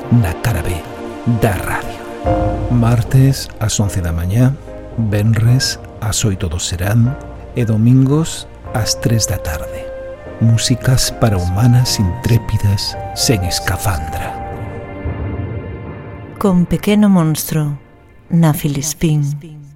na cara B da radio. Martes ás 11 da mañá, venres ás 8 do serán e domingos ás 3 da tarde. Músicas para humanas intrépidas sen escafandra. Con Pequeno Monstro, na Filispín.